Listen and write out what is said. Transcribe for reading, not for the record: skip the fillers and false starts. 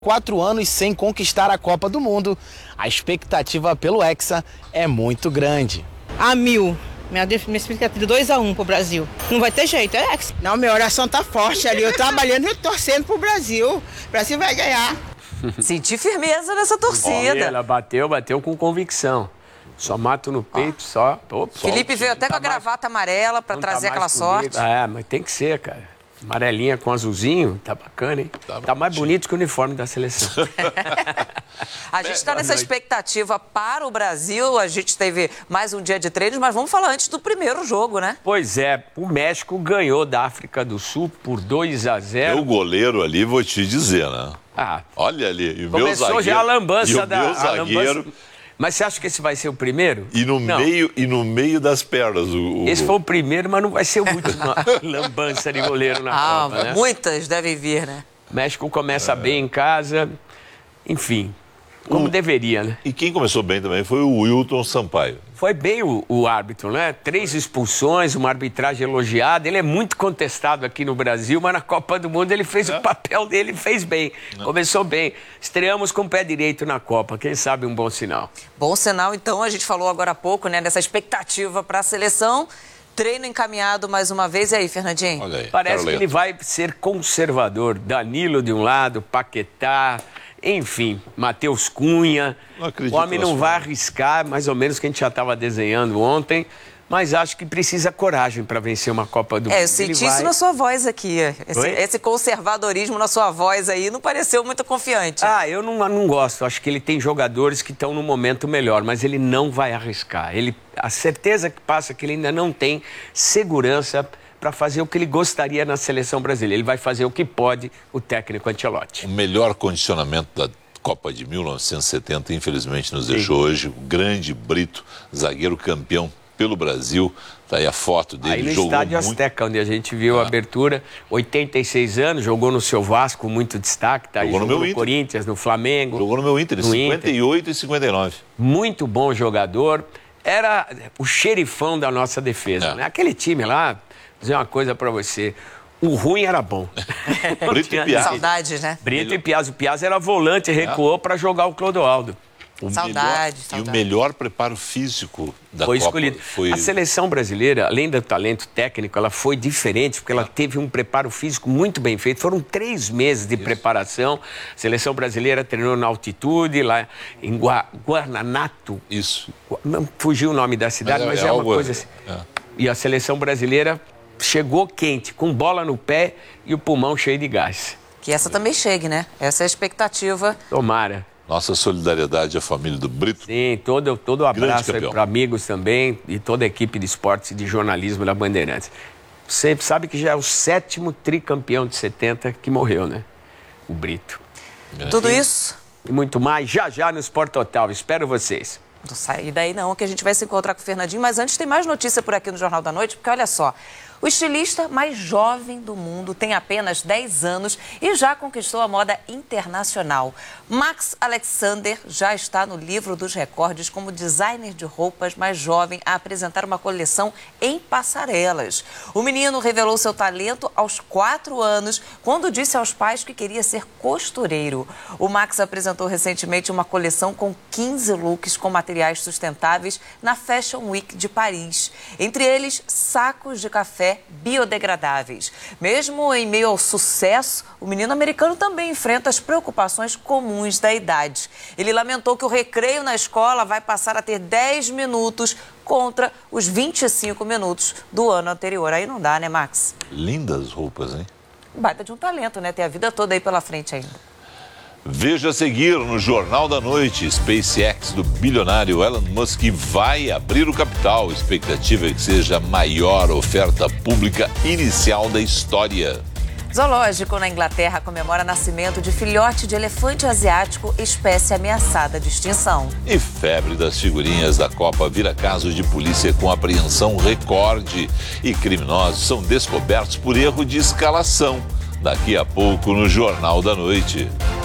4 anos sem conquistar a Copa do Mundo, a expectativa pelo Hexa é muito grande. A 1000. Minha expectativa 2-1 pro Brasil. Não vai ter jeito, é Hexa. Não, minha oração tá forte ali. Eu trabalhando e torcendo pro Brasil. O Brasil vai ganhar. Senti firmeza nessa torcida. Ela bateu com convicção. Só mato no peito, só. Opa, Felipe veio até com a gravata amarela pra trazer aquela sorte. Mas tem que ser, cara. Amarelinha com azulzinho, tá bacana, hein? Tá mais bonito que o uniforme da seleção. A gente está nessa expectativa para o Brasil. A gente teve mais um dia de treinos, mas vamos falar antes do primeiro jogo, né? Pois é, o México ganhou da África do Sul por 2-0. O goleiro ali, vou te dizer, né? Olha ali, e o meu zagueiro. Começou já a lambança meu zagueiro. Mas você acha que esse vai ser o primeiro? E no meio das pernas. Esse foi o primeiro, mas não vai ser o último. Lambança de goleiro na Copa, né? Muitas devem vir, né? O México começa bem em casa, enfim, como deveria, né? E quem começou bem também foi o Wilton Sampaio. Foi bem o árbitro, né? 3 expulsões, uma arbitragem elogiada. Ele é muito contestado aqui no Brasil, mas na Copa do Mundo ele fez o papel dele, fez bem. Começou bem. Estreamos com o pé direito na Copa. Quem sabe um bom sinal. Bom sinal, então. A gente falou agora há pouco, né? Dessa expectativa para a seleção. Treino encaminhado mais uma vez. E aí, Fernandinho? Olha aí, parece que ele vai ser conservador. Danilo de um lado, Paquetá... Enfim, Matheus Cunha, o homem não vai arriscar, mais ou menos que a gente já estava desenhando ontem, mas acho que precisa coragem para vencer uma Copa do Mundo. Eu senti isso na sua voz aqui, esse conservadorismo na sua voz aí não pareceu muito confiante. Eu não gosto, acho que ele tem jogadores que estão no momento melhor, mas ele não vai arriscar. A certeza que passa é que ele ainda não tem segurança para fazer o que ele gostaria na seleção brasileira. Ele vai fazer o que pode, o técnico Ancelotti. O melhor condicionamento da Copa de 1970, infelizmente, nos deixou hoje. O grande Brito, zagueiro campeão pelo Brasil. Está aí a foto dele. Aí no jogou Estádio muito... Azteca, onde a gente viu a abertura. 86 anos, jogou no seu Vasco, muito destaque. Tá? Jogou no meu Inter. Corinthians, no Flamengo. Jogou no meu Inter, em 58 e 59. Muito bom jogador. Era o xerifão da nossa defesa. Né? Aquele time lá... Vou dizer uma coisa pra você, o ruim era bom. Brito e Piazza. Saudades, né? Brito e Piazza. O Piazza era volante, recuou pra jogar o Clodoaldo. Saudades. E o melhor preparo físico da Foi Copa. Escolhido. A seleção brasileira, além do talento técnico, ela foi diferente, porque ela teve um preparo físico muito bem feito. Foram 3 meses de preparação. A seleção brasileira treinou na altitude, lá em Guarnanato. Isso. Não fugiu o nome da cidade, mas é uma coisa assim. E a seleção brasileira chegou quente, com bola no pé e o pulmão cheio de gás. Que essa também chegue, né? Essa é a expectativa. Tomara. Nossa solidariedade à família do Brito. Sim, todo abraço aí para amigos também e toda a equipe de esportes e de jornalismo da Bandeirantes. Você sabe que já é o 7º tricampeão de 70 que morreu, né? O Brito. Tudo isso? E muito mais, já no Sport Total. Espero vocês. Não sai daí não, que a gente vai se encontrar com o Fernandinho. Mas antes tem mais notícia por aqui no Jornal da Noite, porque olha só, o estilista mais jovem do mundo tem apenas 10 anos e já conquistou a moda internacional. Max Alexander já está no livro dos recordes como designer de roupas mais jovem a apresentar uma coleção em passarelas. O menino revelou seu talento aos 4 anos, quando disse aos pais que queria ser costureiro. O Max apresentou recentemente uma coleção com 15 looks com materiais sustentáveis na Fashion Week de Paris. Entre eles, sacos de café biodegradáveis. Mesmo em meio ao sucesso, o menino americano também enfrenta as preocupações comuns da idade. Ele lamentou que o recreio na escola vai passar a ter 10 minutos contra os 25 minutos do ano anterior. Aí não dá, né, Max? Lindas roupas, hein? Baita de um talento, né? Tem a vida toda aí pela frente ainda. Veja a seguir no Jornal da Noite, SpaceX do bilionário Elon Musk vai abrir o capital. Expectativa é que seja a maior oferta pública inicial da história. Zoológico na Inglaterra comemora nascimento de filhote de elefante asiático, espécie ameaçada de extinção. E febre das figurinhas da Copa vira caso de polícia com apreensão recorde. E criminosos são descobertos por erro de escalação. Daqui a pouco no Jornal da Noite.